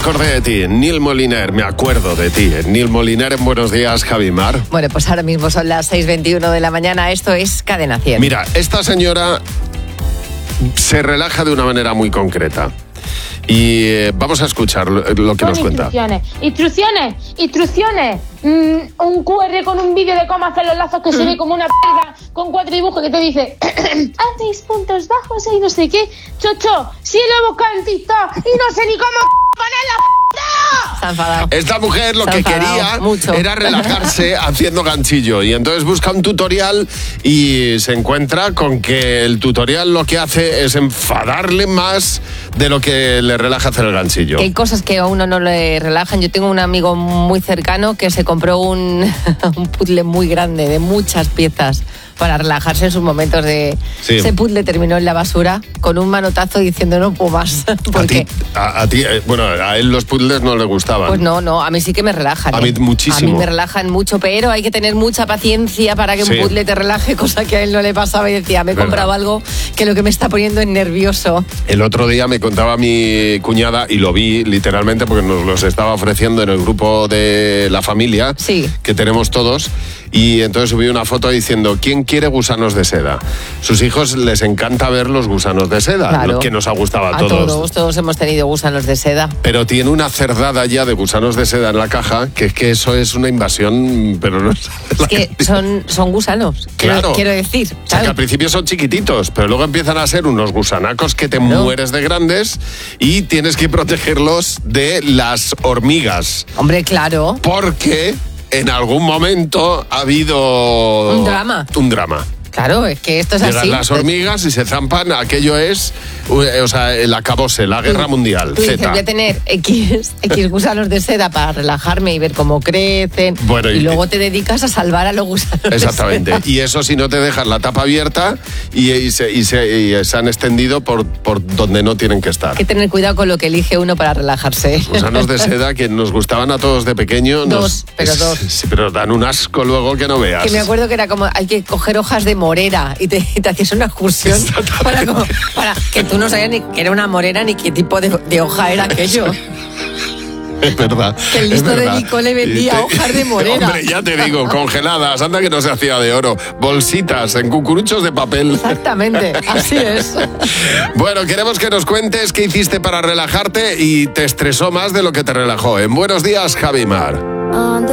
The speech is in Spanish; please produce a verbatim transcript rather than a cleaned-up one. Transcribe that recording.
acordé de ti, Neil Moliner, me acuerdo de ti. Neil Moliner, en Buenos Días, Javi Mar. Bueno, pues ahora mismo son las seis veintiuno de la mañana, esto es Cadena cien. Mira, esta señora se relaja de una manera muy concreta. Y eh, vamos a escuchar lo, lo que Son nos cuenta. Instrucciones, instrucciones, instrucciones. Mm, un cu erre con un vídeo de cómo hacer los lazos que se ve como una perra con cuatro dibujos que te dice hacéis puntos bajos y no sé qué. Chocho, si lo he buscado en TikTok y no sé ni cómo poner la p***. Se ha enfadado. Esta mujer lo Se ha que enfadado quería mucho. era relajarse haciendo ganchillo. Y entonces busca un tutorial y se encuentra con que el tutorial lo que hace es enfadarle más de lo que le relaja hacer el ganchillo. Que hay cosas que a uno no le relajan. Yo tengo un amigo muy cercano que se compró un, un puzzle muy grande de muchas piezas para relajarse en sus momentos de... Sí. Ese puzzle terminó en la basura con un manotazo diciendo no puedo más. A Porque, ti, a, a ti, eh, bueno, a él los puzzles no le gustaban. pues no, no, a mí sí que me relajan. A ¿eh? mí muchísimo. A mí me relajan mucho, pero hay que tener mucha paciencia para que Sí. un puzzle te relaje, cosa que a él no le pasaba y decía, me he Verdad. comprado algo que lo que me está poniendo es nervioso. El otro día me contaba mi cuñada, y lo vi literalmente porque nos los estaba ofreciendo en el grupo de la familia Sí. que tenemos todos, y entonces subí una foto diciendo, ¿quién quiere gusanos de seda? Sus hijos les encanta ver los gusanos de seda, Claro. lo que nos ha gustado a, A todos. todos, todos hemos tenido gusanos de seda. Pero tiene una cerdada ya de gusanos de seda en la caja, que es que eso es una invasión, pero no es... Es que son, son gusanos, Claro. quiero, quiero decir. O sea, que ¿sabes? al principio son chiquititos, pero luego empiezan a ser unos gusanacos que te Claro. mueres de grandes y tienes que protegerlos de las hormigas. Hombre, claro. Porque en algún momento ha habido... Un drama. Un drama. Claro, es que esto es Llegan así. las hormigas y se zampan, aquello es, eh, o sea, el acabose, la guerra mundial, Tú dices, Z. voy a tener X, X gusanos de seda para relajarme y ver cómo crecen. Bueno, y- y, luego te dedicas a salvar a los gusanos de Exactamente. seda. Y eso si no te dejas la tapa abierta y, y se, y se- y se han extendido por, por donde no tienen que estar. Hay que tener cuidado con lo que elige uno para relajarse. Gusanos de seda que nos gustaban a todos de pequeño. nos- Dos, pero dos. Sí, pero dan un asco luego que no veas. Que me acuerdo que era como, hay que coger hojas de morera y te, y te hacías una excursión para, como- para que tú no sabías ni que era una morera ni qué tipo de, de hoja era aquello. Es verdad. Que el es listo de verdad. Nico le vendía Y te- hojas de morera. Hombre, ya te digo, congeladas, anda que no se hacía de oro. Bolsitas en cucuruchos de papel. Exactamente, así es. Bueno, queremos que nos cuentes qué hiciste para relajarte y te estresó más de lo que te relajó. En Buenos Días, Javi Mar.